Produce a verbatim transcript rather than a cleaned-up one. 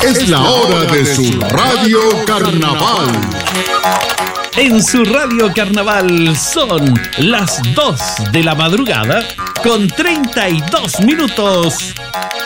Es la hora de su Radio Carnaval. En su Radio Carnaval son las dos de la madrugada con treinta y dos minutos.